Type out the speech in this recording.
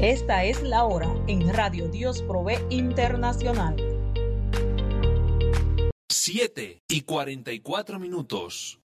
Esta es la hora en Radio Dios Provee Internacional. 7:44.